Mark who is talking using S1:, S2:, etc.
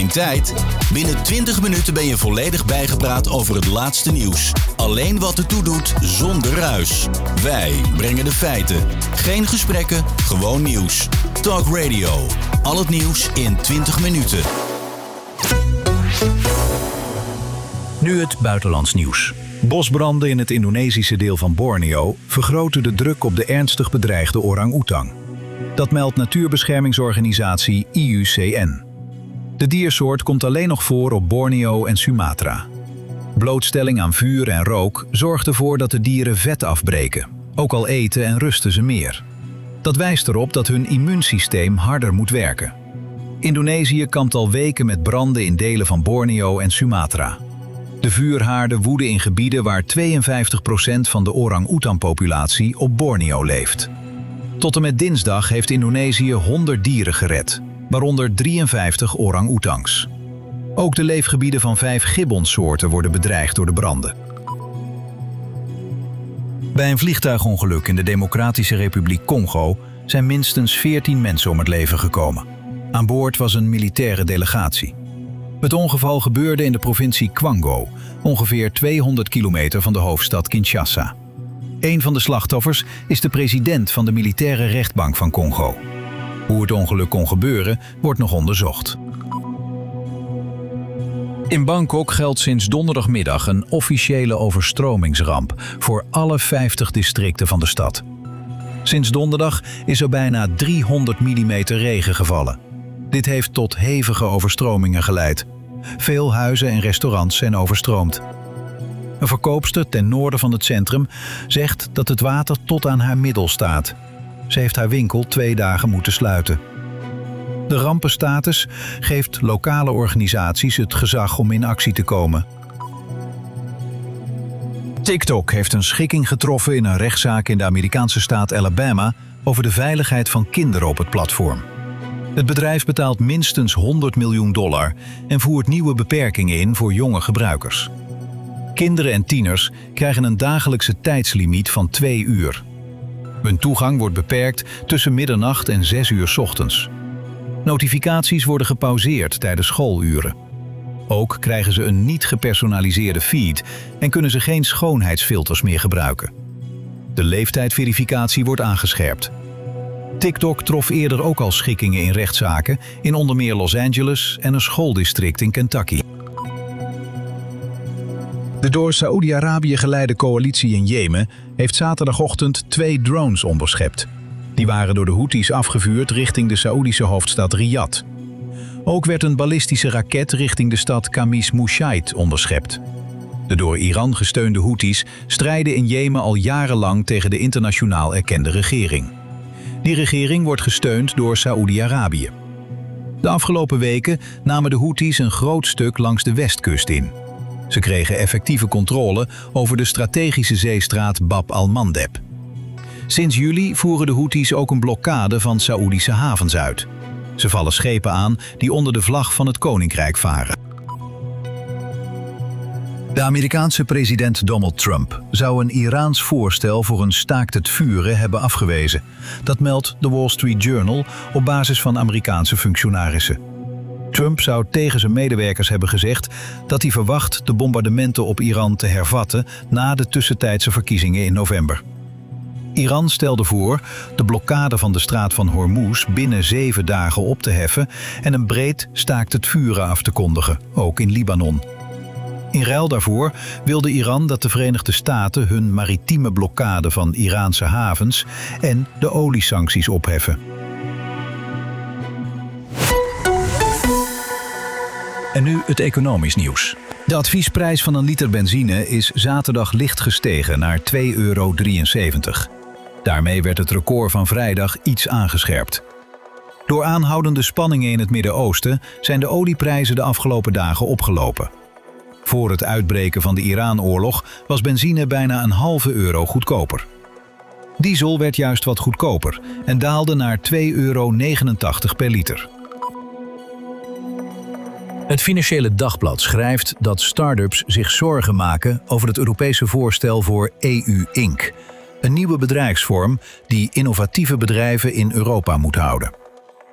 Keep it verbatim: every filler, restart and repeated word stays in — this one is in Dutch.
S1: tijd? Binnen twintig minuten ben je volledig bijgepraat over het laatste nieuws. Alleen wat ertoe doet, zonder ruis. Wij brengen de feiten. Geen gesprekken, gewoon nieuws. Talk Radio. Al het nieuws in twintig minuten.
S2: Nu het buitenlands nieuws. Bosbranden in het Indonesische deel van Borneo vergroten de druk op de ernstig bedreigde orang-oetang. Dat meldt natuurbeschermingsorganisatie I U C N. De diersoort komt alleen nog voor op Borneo en Sumatra. Blootstelling aan vuur en rook zorgt ervoor dat de dieren vet afbreken. Ook al eten en rusten ze meer. Dat wijst erop dat hun immuunsysteem harder moet werken. Indonesië kampt al weken met branden in delen van Borneo en Sumatra. De vuurhaarden woeden in gebieden waar tweeënvijftig procent van de orang-oetan-populatie op Borneo leeft. Tot en met dinsdag heeft Indonesië honderd dieren gered, waaronder drieënvijftig orang-oetangs. Ook de leefgebieden van vijf gibbonsoorten worden bedreigd door de branden. Bij een vliegtuigongeluk in de Democratische Republiek Congo zijn minstens veertien mensen om het leven gekomen. Aan boord was een militaire delegatie. Het ongeval gebeurde in de provincie Kwango, ongeveer tweehonderd kilometer van de hoofdstad Kinshasa. Een van de slachtoffers is de president van de militaire rechtbank van Congo. Hoe het ongeluk kon gebeuren, wordt nog onderzocht. In Bangkok geldt sinds donderdagmiddag een officiële overstromingsramp voor alle vijftig districten van de stad. Sinds donderdag is er bijna driehonderd millimeter regen gevallen. Dit heeft tot hevige overstromingen geleid. Veel huizen en restaurants zijn overstroomd. Een verkoopster ten noorden van het centrum zegt dat het water tot aan haar middel staat. Ze heeft haar winkel twee dagen moeten sluiten. De rampenstatus geeft lokale organisaties het gezag om in actie te komen. TikTok heeft een schikking getroffen in een rechtszaak in de Amerikaanse staat Alabama over de veiligheid van kinderen op het platform. Het bedrijf betaalt minstens honderd miljoen dollar en voert nieuwe beperkingen in voor jonge gebruikers. Kinderen en tieners krijgen een dagelijkse tijdslimiet van twee uur. Hun toegang wordt beperkt tussen middernacht en zes uur 's ochtends. Notificaties worden gepauzeerd tijdens schooluren. Ook krijgen ze een niet gepersonaliseerde feed en kunnen ze geen schoonheidsfilters meer gebruiken. De leeftijdverificatie wordt aangescherpt. TikTok trof eerder ook al schikkingen in rechtszaken in onder meer Los Angeles en een schooldistrict in Kentucky. De door Saoedi-Arabië geleide coalitie in Jemen heeft zaterdagochtend twee drones onderschept. Die waren door de Houthis afgevuurd richting de Saoedische hoofdstad Riyadh. Ook werd een ballistische raket richting de stad Khamis Mushait onderschept. De door Iran gesteunde Houthis strijden in Jemen al jarenlang tegen de internationaal erkende regering. Die regering wordt gesteund door Saoedi-Arabië. De afgelopen weken namen de Houthis een groot stuk langs de westkust in. Ze kregen effectieve controle over de strategische zeestraat Bab al-Mandeb. Sinds juli voeren de Houthis ook een blokkade van Saoedische havens uit. Ze vallen schepen aan die onder de vlag van het koninkrijk varen. De Amerikaanse president Donald Trump zou een Iraans voorstel voor een staakt het vuren hebben afgewezen. Dat meldt The Wall Street Journal op basis van Amerikaanse functionarissen. Trump zou tegen zijn medewerkers hebben gezegd dat hij verwacht de bombardementen op Iran te hervatten na de tussentijdse verkiezingen in november. Iran stelde voor de blokkade van de straat van Hormuz binnen zeven dagen op te heffen en een breed staakt het vuren af te kondigen, ook in Libanon. In ruil daarvoor wilde Iran dat de Verenigde Staten hun maritieme blokkade van Iraanse havens en de oliesancties opheffen. En nu het economisch nieuws. De adviesprijs van een liter benzine is zaterdag licht gestegen naar twee euro drieënzeventig. Daarmee werd het record van vrijdag iets aangescherpt. Door aanhoudende spanningen in het Midden-Oosten zijn de olieprijzen de afgelopen dagen opgelopen. Voor het uitbreken van de Iran-oorlog was benzine bijna een halve euro goedkoper. Diesel werd juist wat goedkoper en daalde naar twee euro negenentachtig per liter. Het Financiële Dagblad schrijft dat start-ups zich zorgen maken over het Europese voorstel voor E U Inc, een nieuwe bedrijfsvorm die innovatieve bedrijven in Europa moet houden.